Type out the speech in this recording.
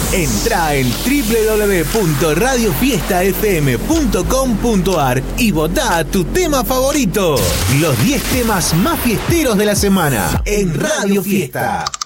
Entrá en www.radiofiestafm.com.ar y votá tu tema favorito. Los 10 temas más fiesteros de la semana en Radio Fiesta.